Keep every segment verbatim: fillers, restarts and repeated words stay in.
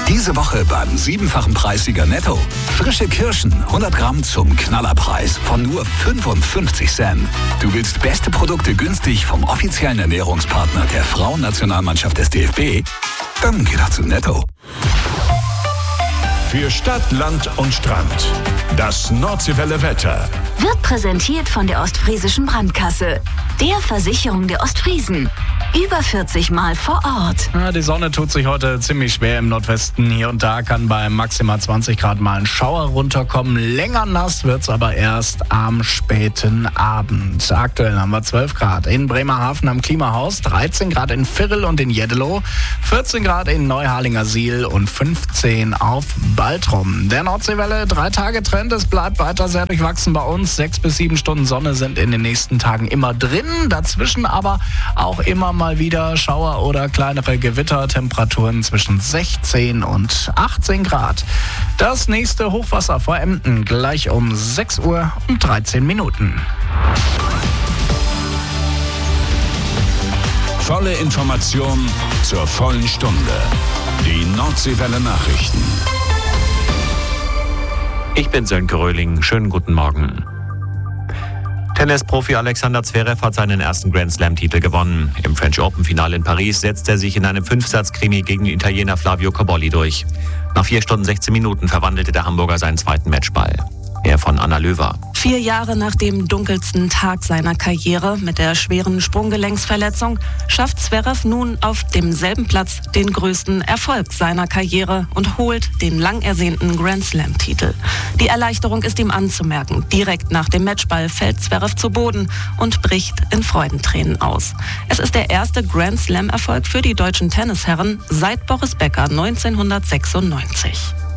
Diese Woche beim siebenfachen Preissieger Netto. Frische Kirschen, hundert Gramm zum Knallerpreis von nur fünfundfünfzig Cent. Du willst beste Produkte günstig vom offiziellen Ernährungspartner der Frauennationalmannschaft des D F B? Dann geh doch zu Netto. Für Stadt, Land und Strand. Das Nordseewelle Wetter. Wird präsentiert von der Ostfriesischen Brandkasse, der Versicherung der Ostfriesen. Über vierzig Mal vor Ort. Ja, die Sonne tut sich heute ziemlich schwer im Nordwesten. Hier und da kann bei maximal zwanzig Grad mal ein Schauer runterkommen. Länger nass wird's aber erst am späten Abend. Aktuell haben wir zwölf Grad in Bremerhaven am Klimahaus, dreizehn Grad in Virrel und in Jeddelo, vierzehn Grad in Neuharlingersiel und fünfzehn auf Baltrum. Der Nordseewelle, drei Tage Trend, es bleibt weiter sehr durchwachsen bei uns. Sechs bis sieben Stunden Sonne sind in den nächsten Tagen immer drin. Dazwischen aber auch immer mal wieder Schauer oder kleinere Gewitter. Temperaturen zwischen sechzehn und achtzehn Grad. Das nächste Hochwasser vor Emden gleich um sechs Uhr und dreizehn Minuten. Volle Information zur vollen Stunde. Die Nordseewelle Nachrichten. Ich bin Sönke Röhling. Schönen guten Morgen. Tennisprofi Alexander Zverev hat seinen ersten Grand-Slam-Titel gewonnen. Im French Open-Finale in Paris setzt er sich in einem Fünfsatz-Krimi gegen den Italiener Flavio Cobolli durch. Nach vier Stunden sechzehn Minuten verwandelte der Hamburger seinen zweiten Matchball. Er von Anna Löwer. Vier Jahre nach dem dunkelsten Tag seiner Karriere mit der schweren Sprunggelenksverletzung schafft Zverev nun auf demselben Platz den größten Erfolg seiner Karriere und holt den lang ersehnten Grand-Slam-Titel. Die Erleichterung ist ihm anzumerken. Direkt nach dem Matchball fällt Zverev zu Boden und bricht in Freudentränen aus. Es ist der erste Grand-Slam-Erfolg für die deutschen Tennisherren seit Boris Becker neunzehnhundertsechsundneunzig.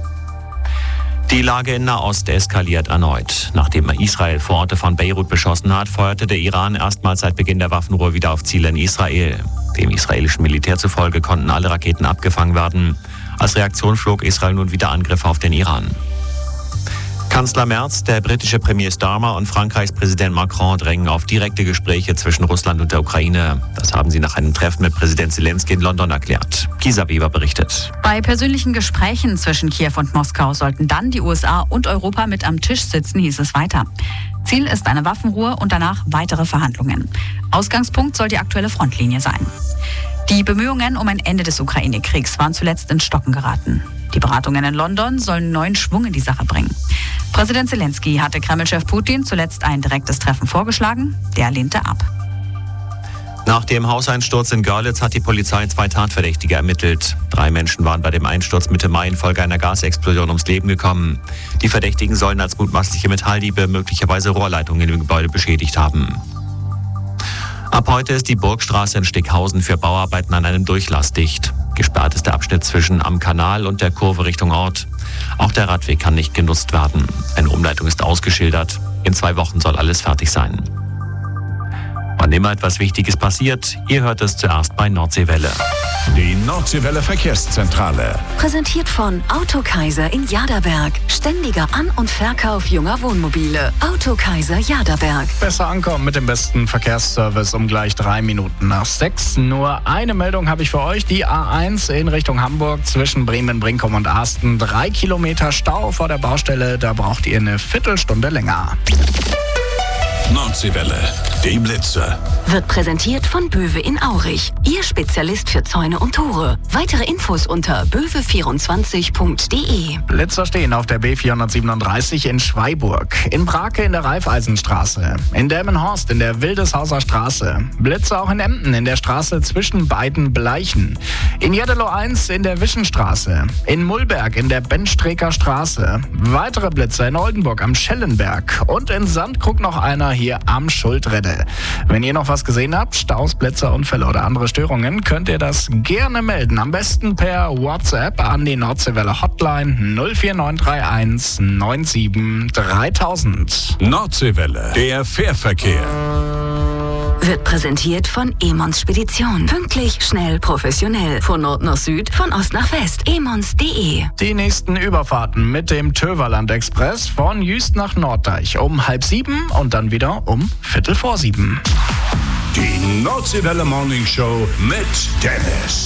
Die Lage in Nahost eskaliert erneut. Nachdem Israel Vororte von Beirut beschossen hat, feuerte der Iran erstmals seit Beginn der Waffenruhe wieder auf Ziele in Israel. Dem israelischen Militär zufolge konnten alle Raketen abgefangen werden. Als Reaktion flog Israel nun wieder Angriffe auf den Iran. Kanzler Merz, der britische Premier Starmer und Frankreichs Präsident Macron drängen auf direkte Gespräche zwischen Russland und der Ukraine. Das haben sie nach einem Treffen mit Präsident Zelensky in London erklärt. Gisa Weber berichtet. Bei persönlichen Gesprächen zwischen Kiew und Moskau sollten dann die U S A und Europa mit am Tisch sitzen, hieß es weiter. Ziel ist eine Waffenruhe und danach weitere Verhandlungen. Ausgangspunkt soll die aktuelle Frontlinie sein. Die Bemühungen um ein Ende des Ukraine-Kriegs waren zuletzt ins Stocken geraten. Die Beratungen in London sollen neuen Schwung in die Sache bringen. Präsident Zelensky hatte Kreml-Chef Putin zuletzt ein direktes Treffen vorgeschlagen. Der lehnte ab. Nach dem Hauseinsturz in Görlitz hat die Polizei zwei Tatverdächtige ermittelt. Drei Menschen waren bei dem Einsturz Mitte Mai infolge einer Gasexplosion ums Leben gekommen. Die Verdächtigen sollen als mutmaßliche Metalldiebe möglicherweise Rohrleitungen im Gebäude beschädigt haben. Ab heute ist die Burgstraße in Stickhausen für Bauarbeiten an einem Durchlass dicht. Gesperrt ist der Abschnitt zwischen Am Kanal und der Kurve Richtung Ort. Auch der Radweg kann nicht genutzt werden. Eine Umleitung ist ausgeschildert. In zwei Wochen soll alles fertig sein. Wann immer etwas Wichtiges passiert, ihr hört es zuerst bei Nordseewelle. Die Nordseewelle Verkehrszentrale. Präsentiert von Autokaiser in Jaderberg. Ständiger An- und Verkauf junger Wohnmobile. Autokaiser Jaderberg. Besser ankommen mit dem besten Verkehrsservice um gleich drei Minuten nach sechs. Nur eine Meldung habe ich für euch. Die A eins in Richtung Hamburg zwischen Bremen, Brinkum und Asten. Drei Kilometer Stau vor der Baustelle. Da braucht ihr eine Viertelstunde länger. Nordseewelle, die Blitze. Wird präsentiert von Böwe in Aurich. Ihr Spezialist für Zäune und Tore. Weitere Infos unter böwe vierundzwanzig punkt de. Blitzer stehen auf der B vierhundertsiebenunddreißig in Schweiburg, in Brake in der Raiffeisenstraße, in Delmenhorst in der Wildeshauser Straße, Blitzer auch in Emden in der Straße zwischen beiden Bleichen, in Jeddelo eins in der Wischenstraße, in Mullberg in der Benstreker Straße, weitere Blitzer in Oldenburg am Schellenberg und in Sandkrug noch einer hier am Schuldredde. Wenn ihr noch was gesehen habt, Staus, Blitzer, Unfälle oder andere Störungen, könnt ihr das gerne melden. Am besten per WhatsApp an die Nordseewelle Hotline null vier neun drei eins neun sieben dreitausend. Nordseewelle, der Fährverkehr. Wird präsentiert von Emons Spedition. Pünktlich, schnell, professionell. Von Nord nach Süd, von Ost nach West. emons punkt de. Die nächsten Überfahrten mit dem Töverland Express von Jüst nach Norddeich um halb sieben und dann wieder um viertel vor sieben. Die Nordseewelle Morning Show mit Dennis.